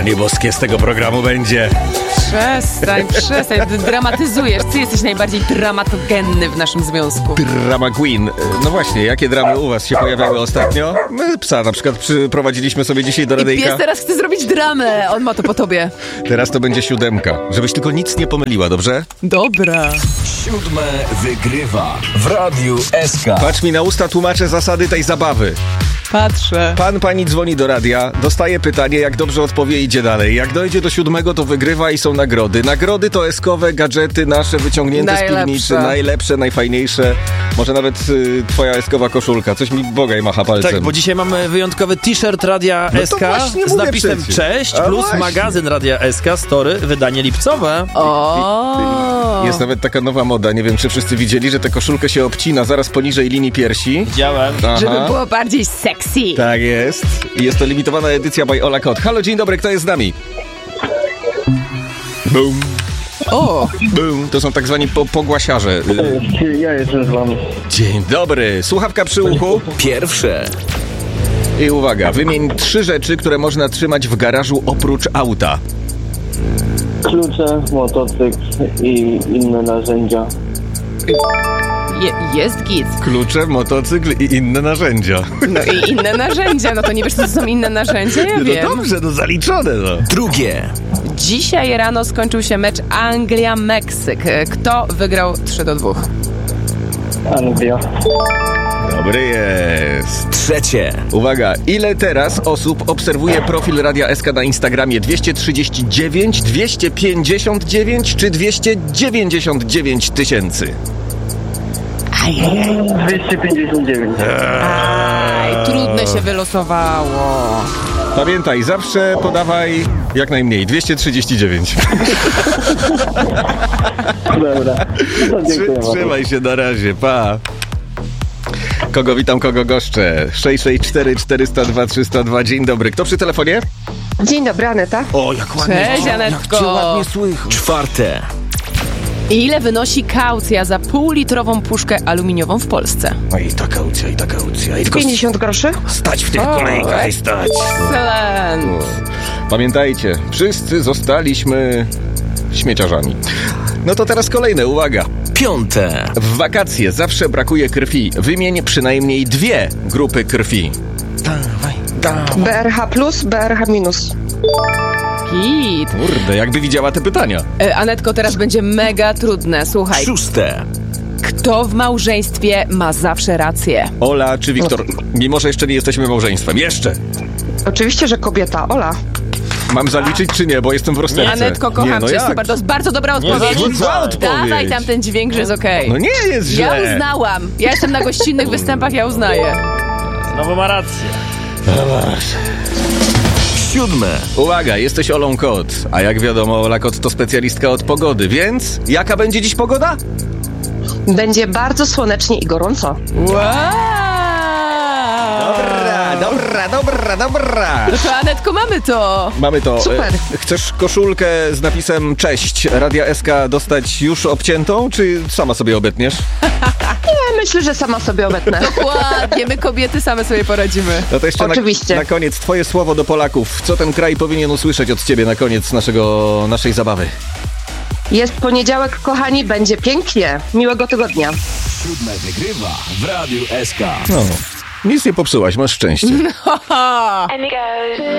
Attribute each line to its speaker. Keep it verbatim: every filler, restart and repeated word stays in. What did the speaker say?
Speaker 1: nieboskie z tego programu będzie.
Speaker 2: Przestań, przestań, dramatyzujesz. Ty jesteś najbardziej dramatogenny w naszym związku.
Speaker 1: Drama Queen. No właśnie, jakie dramy u was się pojawiały ostatnio? My psa na przykład przyprowadziliśmy sobie dzisiaj do radyjka.
Speaker 2: I pies teraz chce zrobić dramę. On ma to po tobie.
Speaker 1: Teraz to będzie siódemka. Żebyś tylko nic nie pomyliła, dobrze?
Speaker 2: Dobra.
Speaker 3: Siódme wygrywa w Radiu S K.
Speaker 1: Patrz mi na usta, tłumaczę zasady tej zabawy.
Speaker 2: Patrzę.
Speaker 1: Pan, pani dzwoni do radia, dostaje pytanie, jak dobrze odpowie, idzie dalej. Jak dojdzie do siódmego, to wygrywa i są nagrody. Nagrody to eskowe gadżety nasze wyciągnięte
Speaker 2: Najlepsze.
Speaker 1: z piwnicy. Najlepsze, najfajniejsze. Może nawet y, twoja eskowa koszulka. Coś mi bogaj macha palcem.
Speaker 4: Tak, bo dzisiaj mamy wyjątkowy t-shirt Radia
Speaker 1: No to
Speaker 4: S K
Speaker 1: właśnie
Speaker 4: z
Speaker 1: mówię
Speaker 4: napisem
Speaker 1: przecież.
Speaker 4: Cześć,
Speaker 1: A
Speaker 4: plus
Speaker 1: właśnie.
Speaker 4: magazyn Radia S K, story, wydanie lipcowe.
Speaker 2: O.
Speaker 1: Jest nawet taka nowa moda, nie wiem, czy wszyscy widzieli, że tę koszulkę się obcina zaraz poniżej linii piersi.
Speaker 4: Widziałem.
Speaker 1: Aha.
Speaker 2: Żeby było bardziej sexy.
Speaker 1: Tak jest. I jest to limitowana edycja by Ola Kot. Halo, dzień dobry, kto jest z nami? Boom.
Speaker 2: O.
Speaker 1: Boom. To są tak zwani po- pogłasiarze. Y,
Speaker 5: Ja jestem z wami.
Speaker 1: Dzień dobry. Słuchawka przy uchu.
Speaker 3: Pierwsze.
Speaker 1: I uwaga, wymień trzy rzeczy, które można trzymać w garażu oprócz auta.
Speaker 5: Klucze, motocykl i inne narzędzia.
Speaker 2: Je, jest git.
Speaker 1: Klucze, motocykl i inne narzędzia.
Speaker 2: No i inne narzędzia. No to nie wiesz, co to są inne narzędzia? Ja
Speaker 1: No
Speaker 2: wiem.
Speaker 1: dobrze, no zaliczone, no.
Speaker 3: Drugie.
Speaker 2: Dzisiaj rano skończył się mecz Anglia-Meksyk. Kto wygrał trzy do dwóch?
Speaker 5: Anglia.
Speaker 1: Dobry jest.
Speaker 3: Trzecie.
Speaker 1: Uwaga, ile teraz osób obserwuje profil Radia S K na Instagramie? dwieście trzydzieści dziewięć, dwieście pięćdziesiąt dziewięć czy dwieście dziewięćdziesiąt dziewięć tysięcy?
Speaker 5: dwieście pięćdziesiąt dziewięć.
Speaker 2: Aj, trudne się wylosowało.
Speaker 1: Pamiętaj, zawsze podawaj jak najmniej, dwieście trzydzieści dziewięć.
Speaker 5: Dobra. No, dziękuję bardzo.
Speaker 1: Trzymaj się na razie, pa. Kogo witam, kogo goszczę? sześć sześć cztery cztery zero dwa trzy zero dwa. Dzień dobry. Kto przy telefonie?
Speaker 6: Dzień dobry, Aneta.
Speaker 1: O, jak ładnie.
Speaker 2: Cześć, Anetko.
Speaker 1: Jak cię ładnie słychać.
Speaker 3: Czwarte.
Speaker 2: Ile wynosi kaucja za półlitrową puszkę aluminiową w Polsce?
Speaker 1: No i ta kaucja, i ta kaucja. I tylko
Speaker 6: pięćdziesiąt groszy?
Speaker 1: stać w tych
Speaker 2: O,
Speaker 1: kolejkach i stać.
Speaker 2: Excellent.
Speaker 1: Pamiętajcie, wszyscy zostaliśmy śmieciarzami. No to teraz kolejne, uwaga.
Speaker 3: Piąte.
Speaker 1: W wakacje zawsze brakuje krwi. Wymień przynajmniej dwie grupy krwi. Dawaj, dawaj.
Speaker 6: B R H plus, B R H minus.
Speaker 2: Git.
Speaker 1: Kurde, jakby widziała te pytania.
Speaker 2: E, Anetko, teraz będzie mega trudne. Słuchaj,
Speaker 3: Szóste.
Speaker 2: kto w małżeństwie ma zawsze rację?
Speaker 1: Ola czy Wiktor? Mimo, że jeszcze nie jesteśmy małżeństwem. Jeszcze.
Speaker 6: Oczywiście, że kobieta. Ola.
Speaker 1: Mam zaliczyć czy nie, bo jestem w rozterce.
Speaker 2: Anetko, kocham
Speaker 1: nie, no
Speaker 2: cię,
Speaker 1: jak?
Speaker 2: super, to jest bardzo dobra odpowiedź.
Speaker 1: zła zła odpowiedź.
Speaker 2: Dawaj tam ten dźwięk, że jest okej.
Speaker 1: No nie jest źle.
Speaker 2: Ja uznałam. Ja jestem na gościnnych występach, ja uznaję.
Speaker 4: Znowu ma rację.
Speaker 3: Siódme.
Speaker 1: Uwaga, jesteś Olą Kot, a jak wiadomo, Ola Kot to specjalistka od pogody, więc jaka będzie dziś pogoda?
Speaker 6: Będzie bardzo słonecznie i gorąco.
Speaker 2: Wow!
Speaker 1: Dobra, dobra, dobra, dobra.
Speaker 2: No to Anetko, mamy to.
Speaker 1: Mamy to.
Speaker 6: Super.
Speaker 1: E, Chcesz koszulkę z napisem Cześć Radia S K dostać już obciętą, czy sama sobie obetniesz?
Speaker 6: Nie, myślę, że sama sobie obetnę.
Speaker 2: Dokładnie, my kobiety same sobie poradzimy.
Speaker 1: No to jeszcze
Speaker 6: Oczywiście.
Speaker 1: Na, na koniec twoje słowo do Polaków. Co ten kraj powinien usłyszeć od ciebie na koniec naszego, naszej zabawy?
Speaker 6: Jest poniedziałek, kochani, będzie pięknie. Miłego tygodnia.
Speaker 3: Siódme wygrywa w Radiu S K.
Speaker 1: No, nic nie popsułaś, masz szczęście.
Speaker 2: Ha!
Speaker 7: And it goes.